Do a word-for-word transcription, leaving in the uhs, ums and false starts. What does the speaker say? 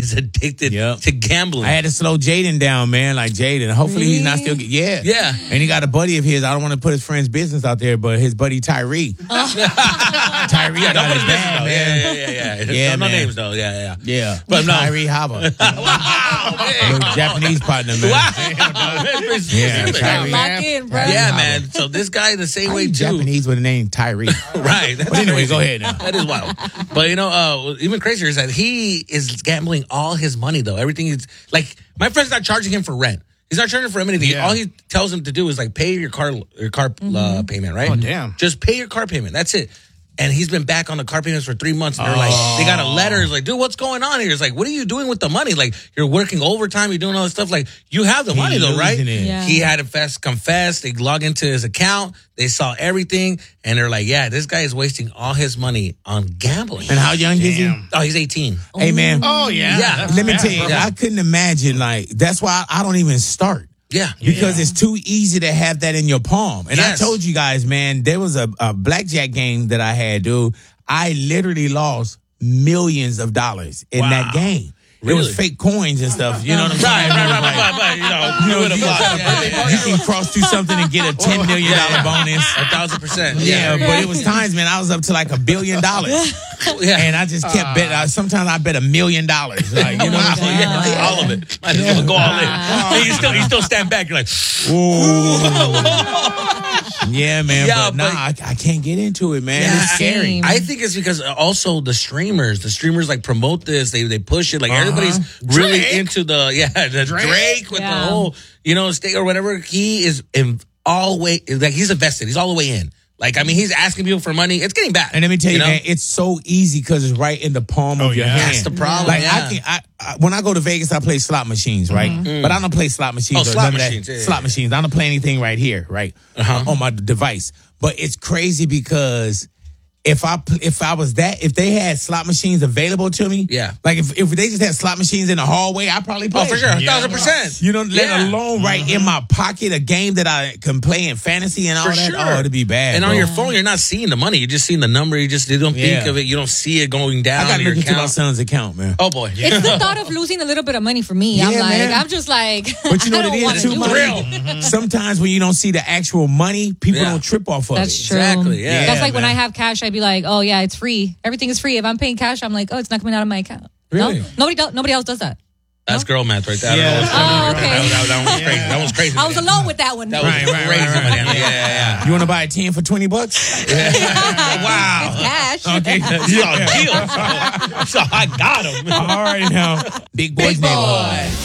is addicted Yep. to gambling. I had to slow Jaden down, man. Like Jaden. Hopefully he's not still. Yeah. Yeah. And he got a buddy of his. I don't want to put his friend's business out there, but his buddy Tyree. Tyree yeah, got don't put his his bad, business, man. though. Yeah, yeah, yeah. yeah. Yeah, no, no man. names, though. Yeah, yeah. Yeah. But no. Tyree Hava. Wow, man. Little Japanese partner, man. Wow. Yeah, Tyree. Lock in, bro. Yeah, man. So this guy the same How way you too. Japanese with a name Tyree. Right. That's But anyway, crazy. go ahead now. That is wild. But you know, uh, even crazier is that he is gambling all his money though. Everything is like my friend's not charging him for rent. He's not charging for him anything. Yeah. All he tells him to do is like pay your car your car uh, payment, right? Oh, damn. Just pay your car payment. That's it. And he's been back on the car payments for three months. And they're like, they got a letter. It's like, dude, what's going on here? It's like, what are you doing with the money? Like, you're working overtime. You're doing all this stuff. Like, you have the He money though, right? losing it. Yeah. He had to fest, confess. They log into his account. They saw everything. And they're like, yeah, this guy is wasting all his money on gambling. And how young is he? Oh, he's eighteen. Hey, man. Oh, yeah. Yeah. Let me tell you, Yeah. I couldn't imagine, like, that's why I don't even start. Yeah. Because it's too easy to have that in your palm. And Yes. I told you guys, man, there was a, a blackjack game that I had, dude. I literally lost millions of dollars in Wow. that game. It Really? was fake coins and stuff. You know what I'm saying? Right, right, right, right, right, right. You know, You know, with a you, block. you can cross through something and get a ten million dollars bonus. A thousand percent. Yeah, but it was times, man, I was up to like a billion dollars. Yeah. And I just kept betting. I- Sometimes I bet a million dollars. Like, you know what I'm saying? Yeah, Yeah. all of it. Might as well go all in. And you still, you still stand back. You're like, Yeah, man. Yeah, but nah, but- I, I can't get into it, man. Yeah, It's scary. Same. I think it's because also the streamers, the streamers like promote this, they they push it. Like Uh-huh. everybody's really Drake. into the yeah the Drake, Drake? with Yeah. the whole you know state or whatever. He is in all way like he's invested. He's all the way in. Like I mean, he's asking people for money. It's getting bad. And let me tell you, know? man, it's so easy because it's right in the palm Oh, of your yeah. hand. That's the problem, Like yeah. I can, I, I when I go to Vegas, I play slot machines, right? But I don't play slot machines. Oh, or slot none of that. machines, yeah, yeah, slot yeah. machines. I don't play anything right here, right, Uh-huh. on my device. But it's crazy because if I pl- if I was that if they had slot machines available to me, Yeah. like if if they just had slot machines in the hallway, I'd probably play. Oh, for sure, a thousand percent. You know, let Yeah. alone right in my pocket a game that I can play in fantasy and all For that. sure. Oh, it'd be bad. And on bro. your phone, you're not seeing the money. You're just seeing the number. You just you don't think Yeah. of it. You don't see it going down I got to in your look into my account. son's account, man. Oh boy. It's the thought of losing a little bit of money for me. I'm Yeah, like, man. I'm just like, But you know I what don't it wanna is too, do Mike? it. Sometimes when you don't see the actual money, people Yeah. don't trip off of That's it. true. Exactly, yeah. That's Yeah, like when man. I have cash, I'd be like, oh yeah, it's free. Everything is free. If I'm paying cash, I'm like, oh, it's not coming out of my account. Really? No, nobody, do- nobody else does that. That's girl math right there. I don't Yeah. know what's Oh, happening. okay. That, that, that was crazy. That was crazy. I was man. alone with that one. That was Right, right, crazy. right, right. man. Yeah, yeah, You want to buy a ten for twenty bucks? yeah. Wow. It's cash. Okay. You saw a deal. So, so I got him. All right now. Big boys Big neighborhood. boy.